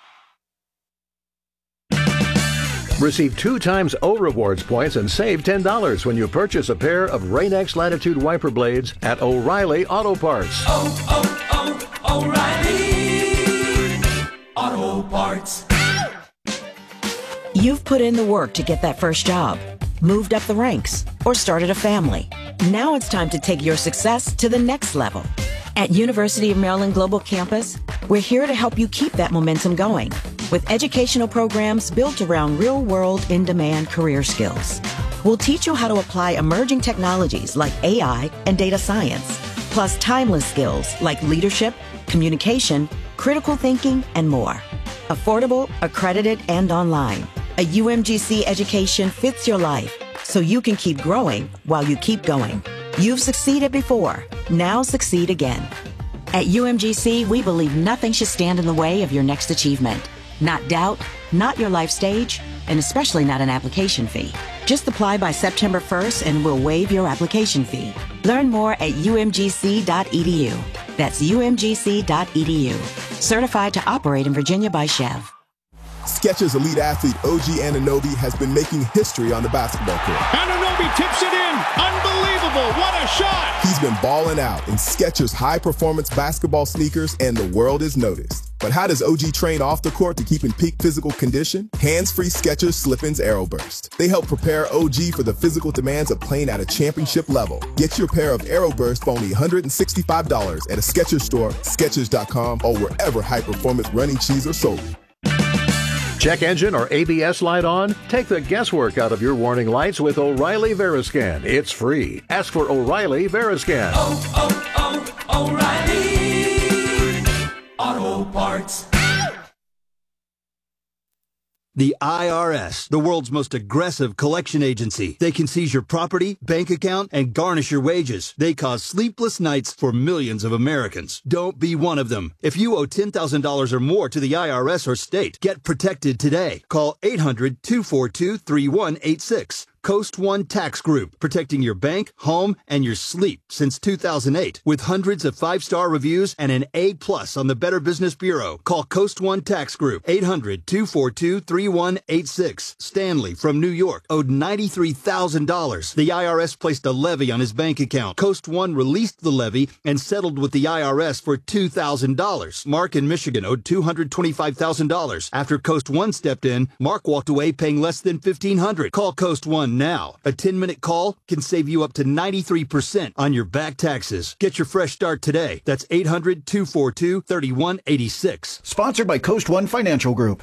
Receive 2 times O Rewards points and save $10 when you purchase a pair of Rain-X Latitude wiper blades at O'Reilly Auto Parts. O'Reilly Auto Parts. You've put in the work to get that first job, moved up the ranks, or started a family. Now it's time to take your success to the next level. At University of Maryland Global Campus, we're here to help you keep that momentum going with educational programs built around real-world, in-demand career skills. We'll teach you how to apply emerging technologies like AI and data science, plus timeless skills like leadership, communication, critical thinking, and more. Affordable, accredited, and online. A UMGC education fits your life, so you can keep growing while you keep going. You've succeeded before. Now succeed again. At UMGC, we believe nothing should stand in the way of your next achievement. Not doubt, not your life stage, and especially not an application fee. Just apply by September 1st and we'll waive your application fee. Learn more at umgc.edu. That's umgc.edu. Certified to operate in Virginia by Chev. Skechers elite athlete OG Anunoby has been making history on the basketball court. Anunoby tips it in. Unbelievable. What a shot. He's been balling out in Skechers high-performance basketball sneakers, and the world is noticed. But how does OG train off the court to keep in peak physical condition? Hands-free Skechers Slip-ins Aeroburst. They help prepare OG for the physical demands of playing at a championship level. Get your pair of Aeroburst for only $165 at a Skechers store, Skechers.com, or wherever high-performance running shoes are sold. Check engine or ABS light on? Take the guesswork out of your warning lights with O'Reilly Veriscan. It's free. Ask for O'Reilly Veriscan. O'Reilly Auto Parts. The IRS, the world's most aggressive collection agency. They can seize your property, bank account, and garnish your wages. They cause sleepless nights for millions of Americans. Don't be one of them. If you owe $10,000 or more to the IRS or state, get protected today. Call 800-242-3186. Coast One Tax Group, protecting your bank, home, and your sleep since 2008. With hundreds of 5-star reviews and an A+ on the Better Business Bureau. Call Coast One Tax Group, 800-242-3186. Stanley from New York owed $93,000. The IRS placed a levy on his bank account. Coast One released the levy and settled with the IRS for $2,000. Mark in Michigan owed $225,000. After Coast One stepped in, Mark walked away paying less than $1,500. Call Coast One now. A 10-minute call can save you up to 93% on your back taxes. Get your fresh start today. That's 800-242-3186. Sponsored by Coast One Financial Group.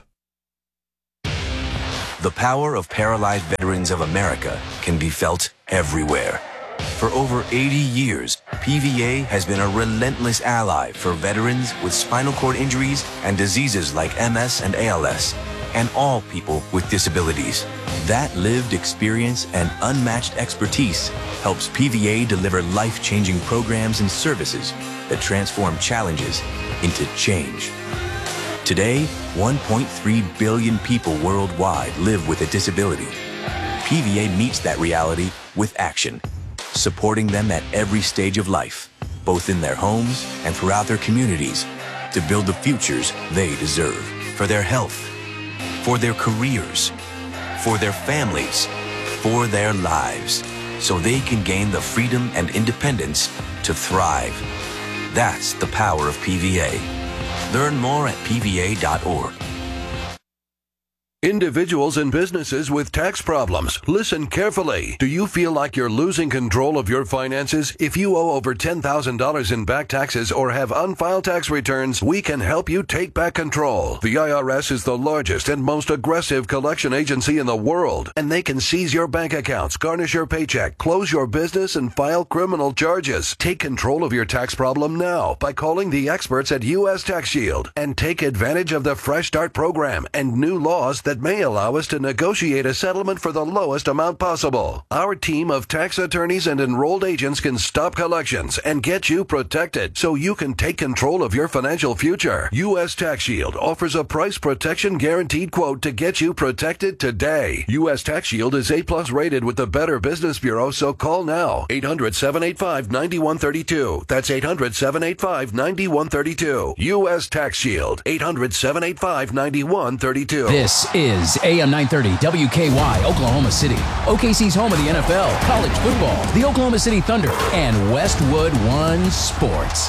The power of Paralyzed Veterans of America can be felt everywhere. For over 80 years, PVA has been a relentless ally for veterans with spinal cord injuries and diseases like MS and ALS, and all people with disabilities. That lived experience and unmatched expertise helps PVA deliver life-changing programs and services that transform challenges into change. Today, 1.3 billion people worldwide live with a disability. PVA meets that reality with action, supporting them at every stage of life, both in their homes and throughout their communities, to build the futures they deserve for their health, for their careers, for their families, for their lives, so they can gain the freedom and independence to thrive. That's the power of PVA. Learn more at PVA.org. Individuals and businesses with tax problems, listen carefully. Do you feel like you're losing control of your finances? If you owe over $10,000 in back taxes or have unfiled tax returns, we can help you take back control. The IRS is the largest and most aggressive collection agency in the world, and they can seize your bank accounts, garnish your paycheck, close your business, and file criminal charges. Take control of your tax problem now by calling the experts at U.S. Tax Shield and take advantage of the Fresh Start program and new laws that may allow us to negotiate a settlement for the lowest amount possible. Our team of tax attorneys and enrolled agents can stop collections and get you protected so you can take control of your financial future. U.S. Tax Shield offers a price protection guaranteed quote to get you protected today. U.S. Tax Shield is A+ rated with the Better Business Bureau, so call now. 800-785-9132. That's 800-785-9132. U.S. Tax Shield. 800-785-9132. This is AM 930 WKY, Oklahoma City. OKC's home of the NFL, college football, the Oklahoma City Thunder, and Westwood One Sports.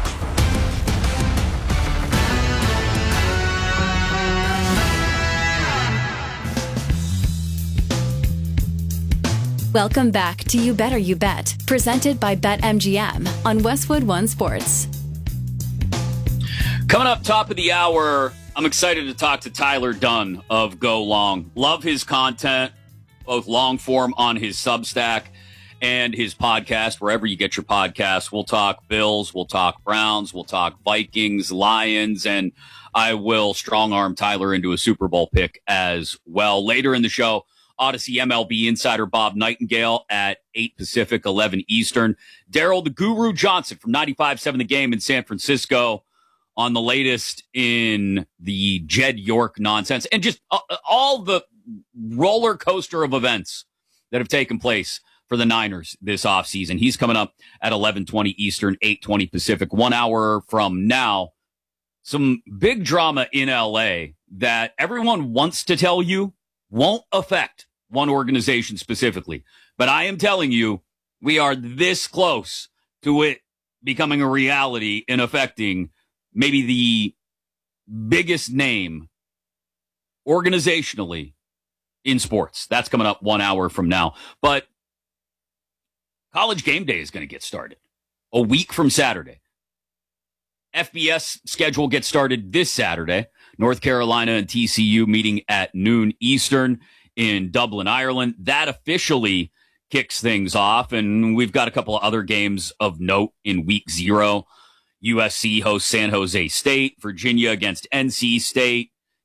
Welcome back to You Better You Bet, presented by BetMGM on Westwood One Sports. Coming up top of the hour, I'm excited to talk to Tyler Dunne of Go Long. Love his content, both long form on his Substack and his podcast, wherever you get your podcasts. We'll talk Bills, we'll talk Browns, we'll talk Vikings, Lions, and I will strong-arm Tyler into a Super Bowl pick as well. Later in the show, Odyssey MLB insider Bob Nightingale at 8 Pacific, 11 Eastern. Daryl the Guru Johnson from 95.7 The Game in San Francisco on the latest in the Jed York nonsense and just all the roller coaster of events that have taken place for the Niners this offseason. He's coming up at 11:20 Eastern, 8:20 Pacific, 1 hour from now. Some big drama in LA that everyone wants to tell you won't affect one organization specifically. But I am telling you, we are this close to it becoming a reality and affecting maybe the biggest name organizationally in sports. That's coming up 1 hour from now. But College Game Day is going to get started a week from Saturday. FBS schedule gets started this Saturday. North Carolina and TCU meeting at noon Eastern in Dublin, Ireland. That officially kicks things off, and we've got a couple of other games of note in week 0. USC hosts San Jose State, Virginia against NC State,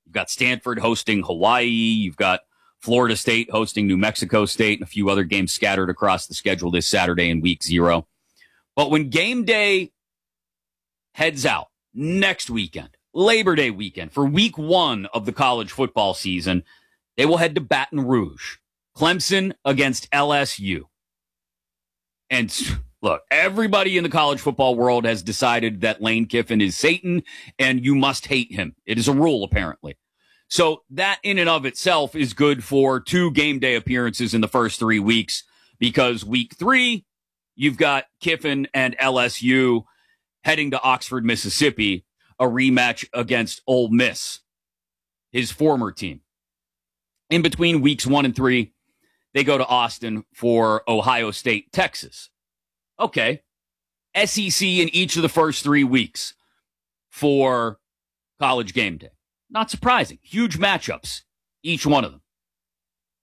You've got Stanford hosting Hawaii. You've got Florida State hosting New Mexico State and a few other games scattered across the schedule this Saturday in week 0. But when game day heads out next weekend, Labor Day weekend, for week 1 of the college football season, they will head to Baton Rouge. Clemson against LSU. And look, everybody in the college football world has decided that Lane Kiffin is Satan and you must hate him. It is a rule, apparently. So that in and of itself is good for 2 game day appearances in the first 3 weeks, because week 3, you've got Kiffin and LSU heading to Oxford, Mississippi, a rematch against Ole Miss, his former team. In between weeks 1 and 3, they go to Austin for Ohio State, Texas. Okay. SEC in each of the first 3 weeks for college game day. Not surprising. Huge matchups, each one of them.